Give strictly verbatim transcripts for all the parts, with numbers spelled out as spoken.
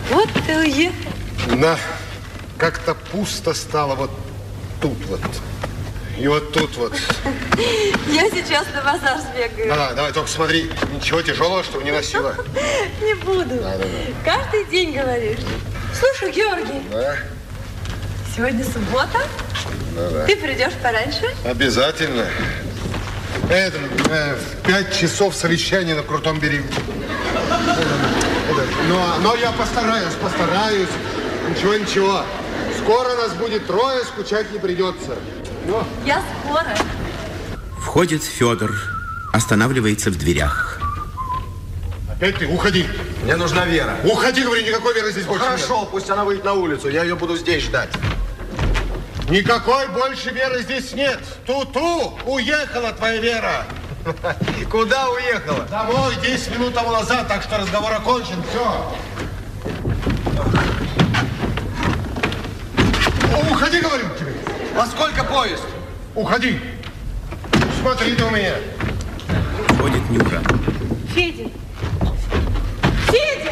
Вот ты уехал. Да, как-то пусто стало вот тут вот. И вот тут вот. Я сейчас на базар сбегаю. Да, давай, только смотри, ничего тяжелого, чтобы не носила. Не буду. Да, да, да. Каждый день говоришь. Слушай, Георгий. Да. Сегодня суббота. Да, да. Ты придешь пораньше? Обязательно. Это, э, в пять часов совещание на Крутом берегу. Но, но я постараюсь, постараюсь. Ничего, ничего. Скоро нас будет трое, скучать не придется. Но... Я скоро. Входит Федор, останавливается в дверях. Опять ты? Уходи. Мне нужна Вера. Уходи, говори, никакой Веры здесь больше нет. Хорошо, пусть она выйдет на улицу, я ее буду здесь ждать. Никакой больше Веры здесь нет. Ту-ту, уехала твоя Вера. Куда уехала? Домой, десять минут тому назад, так что разговор окончен, все. Уходи, говорю тебе. Во сколько поезд? Уходи. Смотри ты у меня. Входит Нюра. Федя. Федя!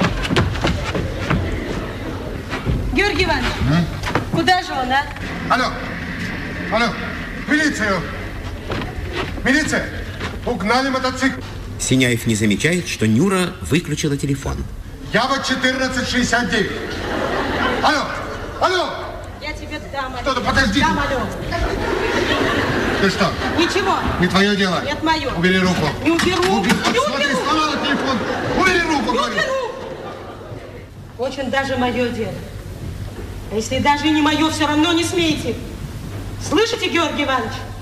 Георгий Иванович, М? Куда же он, а? Алло, алло, милицию. Милиция, угнали мотоцикл. Синяев не замечает, что Нюра выключила телефон. Я вот четырнадцать шестьдесят девять. Алло, алло. Я тебе дам. Что-то, подожди. Дам, алло. Ты что? Ничего. Не твое дело? Нет, мое. Убери руку. Не уберу. Уби... Не Вот смотри, уберу. сломала телефон. Убери руку, Не говорю. уберу. Очень даже мое дело. А если даже и не мое, все равно не смейте. Слышите, Георгий Иванович?